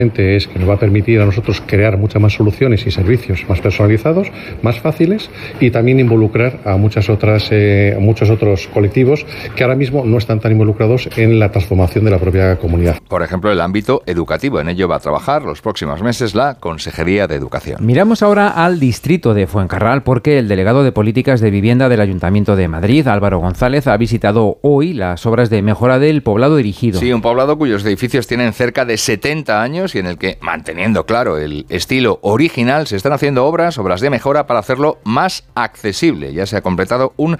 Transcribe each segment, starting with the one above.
Es que nos va a permitir a nosotros crear muchas más soluciones y servicios más personalizados, más fáciles, y también involucrar a muchos otros colectivos que ahora mismo no están tan involucrados en la transformación de la propia comunidad. Por ejemplo, el ámbito educativo. En ello va a trabajar los próximos meses la Consejería de Educación. Miramos ahora al distrito de Fuencarral porque el delegado de Políticas de Vivienda del Ayuntamiento de Madrid, Álvaro González, ha visitado hoy las obras de mejora del poblado erigido. Sí, un poblado cuyos edificios tienen cerca de 70 años y en el que, manteniendo claro el estilo original, se están haciendo obras de mejora para hacerlo más accesible. Ya se ha completado un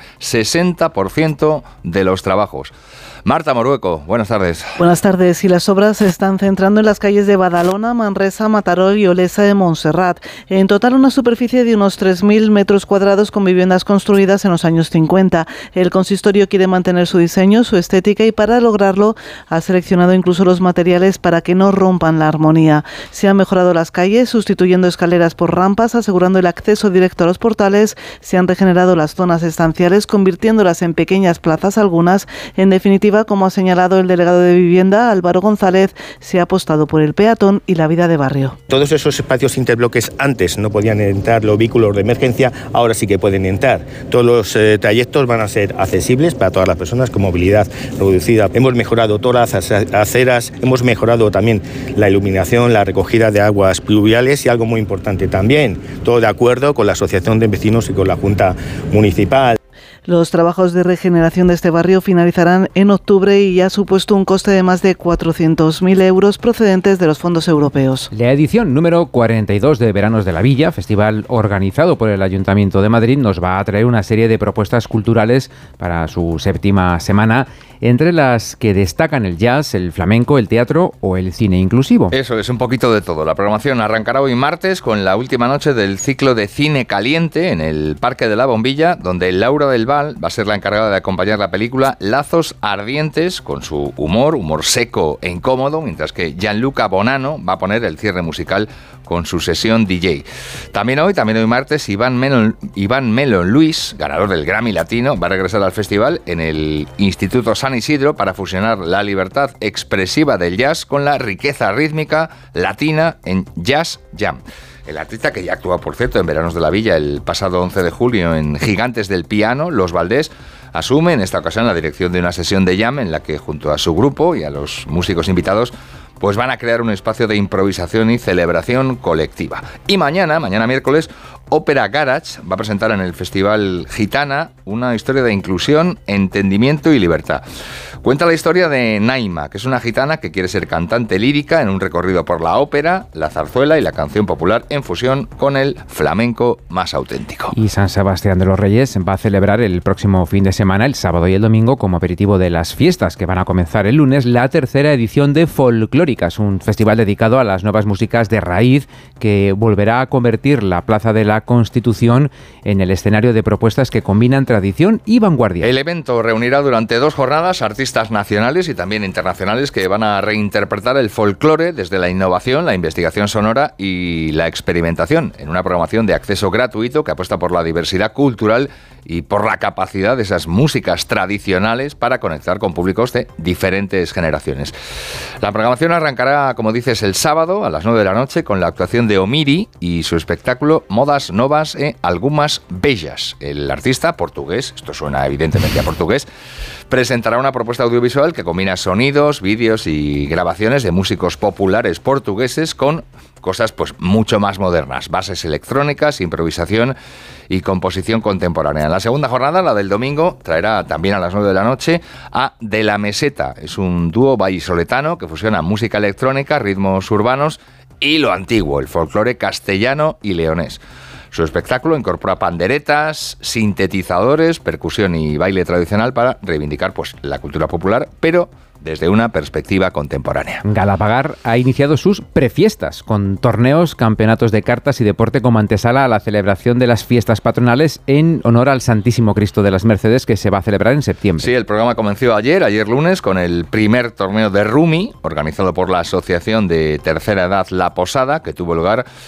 60% de los trabajos. Marta Morueco, buenas tardes. Buenas tardes. Y las obras se están centrando en las calles de Badalona, Manresa, Mataró y Olesa de Montserrat. En total, una superficie de unos 3.000 metros cuadrados con viviendas construidas en los años 50. El consistorio quiere mantener su diseño, su estética, y para lograrlo ha seleccionado incluso los materiales para que no rompan la armonía. Se han mejorado las calles, sustituyendo escaleras por rampas, asegurando el acceso directo a los portales. Se han regenerado las zonas estanciales, convirtiéndolas en pequeñas plazas algunas. En definitiva, como ha señalado el delegado de Vivienda, Álvaro González, se ha apostado por el peatón y la vida de barrio. Todos esos espacios interbloques antes no podían entrar los vehículos de emergencia, ahora sí que pueden entrar. Todos los trayectos van a ser accesibles para todas las personas con movilidad reducida. Hemos mejorado todas las aceras, hemos mejorado también la iluminación, la recogida de aguas pluviales y algo muy importante también, todo de acuerdo con la Asociación de Vecinos y con la Junta Municipal. Los trabajos de regeneración de este barrio finalizarán en octubre y ha supuesto un coste de más de 400.000 euros procedentes de los fondos europeos. La edición número 42 de Veranos de la Villa, festival organizado por el Ayuntamiento de Madrid, nos va a traer una serie de propuestas culturales para su 7ª semana, entre las que destacan el jazz, el flamenco, el teatro o el cine inclusivo. Eso es un poquito de todo. La programación arrancará hoy martes con la última noche del ciclo de cine caliente en el Parque de la Bombilla, donde Laura del Val va a ser la encargada de acompañar la película Lazos Ardientes con su humor seco e incómodo, mientras que Gianluca Bonanno va a poner el cierre musical con su sesión DJ. También hoy martes, Iván Melon Luis, ganador del Grammy Latino, va a regresar al festival en el Instituto San Isidro para fusionar la libertad expresiva del jazz con la riqueza rítmica latina en Jazz Jam. El artista, que ya actúa, por cierto, en Veranos de la Villa el pasado 11 de julio en Gigantes del Piano, Los Valdés, asume en esta ocasión la dirección de una sesión de jam en la que, junto a su grupo y a los músicos invitados, pues van a crear un espacio de improvisación y celebración colectiva. Y mañana miércoles, Ópera Garage va a presentar en el Festival Gitana una historia de inclusión, entendimiento y libertad. Cuenta la historia de Naima, que es una gitana que quiere ser cantante lírica en un recorrido por la ópera, la zarzuela y la canción popular en fusión con el flamenco más auténtico. Y San Sebastián de los Reyes va a celebrar el próximo fin de semana, el sábado y el domingo, como aperitivo de las fiestas que van a comenzar el lunes, la 3ª edición de Folclóricas, un festival dedicado a las nuevas músicas de raíz que volverá a convertir la Plaza de la Constitución en el escenario de propuestas que combinan tradición y vanguardia. El evento reunirá durante 2 jornadas artistas nacionales y también internacionales que van a reinterpretar el folclore desde la innovación, la investigación sonora y la experimentación, en una programación de acceso gratuito que apuesta por la diversidad cultural y por la capacidad de esas músicas tradicionales para conectar con públicos de diferentes generaciones. La programación arrancará, como dices, el sábado a las 9 de la noche con la actuación de Omiri y su espectáculo Modas Novas e Algumas Bellas. El artista portugués, esto suena evidentemente a portugués, presentará una propuesta audiovisual que combina sonidos, vídeos y grabaciones de músicos populares portugueses con cosas pues mucho más modernas, bases electrónicas, improvisación y composición contemporánea. En la segunda jornada, la del domingo, traerá también a las 9 de la noche a De la Meseta. Es un dúo vallisoletano que fusiona música electrónica, ritmos urbanos y lo antiguo, el folclore castellano y leonés. Su espectáculo incorpora panderetas, sintetizadores, percusión y baile tradicional para reivindicar pues la cultura popular, pero desde una perspectiva contemporánea. Galapagar ha iniciado sus prefiestas, con torneos, campeonatos de cartas y deporte como antesala a la celebración de las fiestas patronales en honor al Santísimo Cristo de las Mercedes, que se va a celebrar en septiembre. Sí, el programa comenzó ayer lunes, con el primer torneo de Rumi, organizado por la Asociación de Tercera Edad La Posada, que tuvo lugar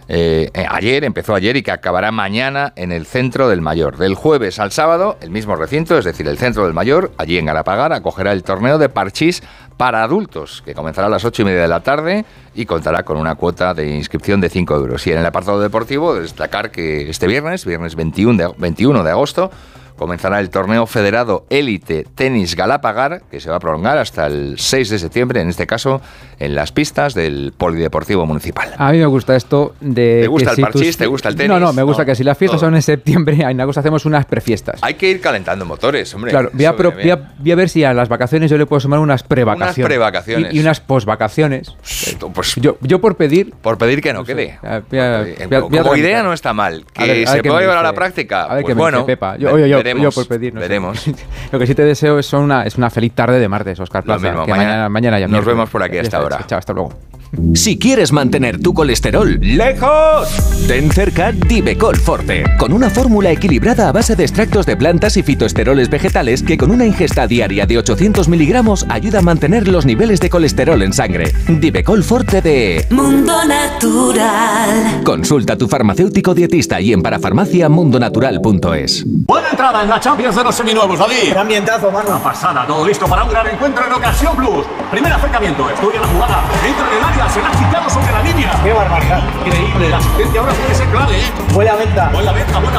empezó ayer y que acabará mañana en el Centro del Mayor. Del jueves al sábado, el mismo recinto, es decir, el Centro del Mayor, allí en Galapagar, acogerá el torneo de parchís para adultos, que comenzará a las 8:30 de la tarde y contará con una cuota de inscripción de 5 euros. Y en el apartado deportivo, destacar que este viernes 21 de agosto, comenzará el torneo federado Élite Tenis Galapagar, que se va a prolongar hasta el 6 de septiembre, en este caso, en las pistas del Polideportivo Municipal. A mí me gusta esto de... ¿Te gusta el parchís? ¿Te gusta el tenis? No, me gusta que si las fiestas son en septiembre, hay una cosa, hacemos unas prefiestas. Hay que ir calentando motores, hombre. Claro, voy a ver si a las vacaciones yo le puedo sumar unas prevacaciones. Unas prevacaciones. Y unas posvacaciones. Pues, yo por pedir... Por pedir que no quede. Como idea no está mal. Que se pueda llevar a la práctica. A ver, pues que bueno, Pepa. Veremos, yo por pedir, no veremos. Sé. Lo que sí te deseo es una feliz tarde de martes, Óscar Plaza. Lo mismo, que mañana ya nos vemos por aquí hasta ahora. Chao, hasta luego. Si quieres mantener tu colesterol lejos, ten cerca Divecol Forte, con una fórmula equilibrada a base de extractos de plantas y fitoesteroles vegetales que con una ingesta diaria de 800 miligramos ayuda a mantener los niveles de colesterol en sangre. Divecol Forte de Mundo Natural. Consulta a tu farmacéutico dietista y en parafarmaciamundonatural.es. Buena entrada en la Champions de los seminuevos, David. ¡Qué ambientazo, mano! Una pasada, todo listo para un gran encuentro en Ocasión Plus. Primer acercamiento, estudia la jugada, entra en el área, se la ha quitado sobre la línea. ¡Qué barbaridad! Increíble, la asistencia ahora puede ser clave, ¿eh? Buena venta. Buena venta, ojo.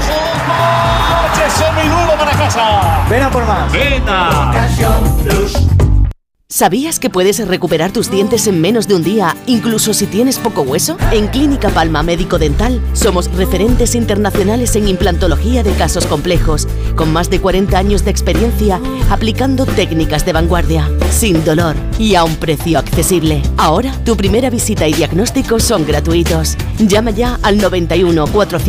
¡Coche seminuevo para casa! Ven a por más. ¡Venta! Ocasión Plus. ¿Sabías que puedes recuperar tus dientes en menos de un día, incluso si tienes poco hueso? En Clínica Palma Médico Dental somos referentes internacionales en implantología de casos complejos, con más de 40 años de experiencia aplicando técnicas de vanguardia, sin dolor y a un precio accesible. Ahora, tu primera visita y diagnóstico son gratuitos. Llama ya al 91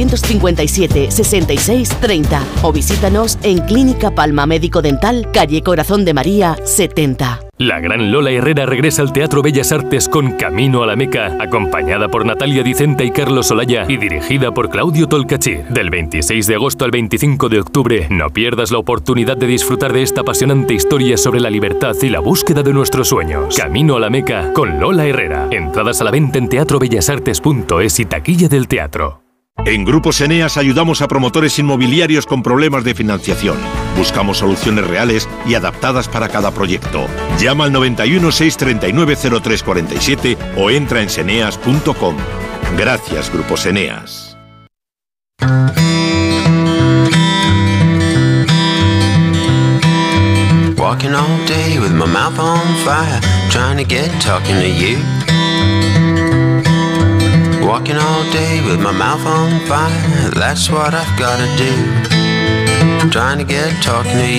457 66 30 o visítanos en Clínica Palma Médico Dental, calle Corazón de María 70. La gran Lola Herrera regresa al Teatro Bellas Artes con Camino a la Meca, acompañada por Natalia Dicenta y Carlos Olaya y dirigida por Claudio Tolcachir. Del 26 de agosto al 25 de octubre, no pierdas la oportunidad de disfrutar de esta apasionante historia sobre la libertad y la búsqueda de nuestros sueños. Camino a la Meca con Lola Herrera. Entradas a la venta en teatrobellasartes.es y taquilla del teatro. En Grupos Eneas ayudamos a promotores inmobiliarios con problemas de financiación. Buscamos soluciones reales y adaptadas para cada proyecto. Llama al 91 639 0347 o entra en seneas.com. Gracias, Grupos Eneas. Walking all day with my mouth on fire, trying to get talking to you. Walking all day with my mouth on fire, that's what I've gotta do. Trying to get talking to you.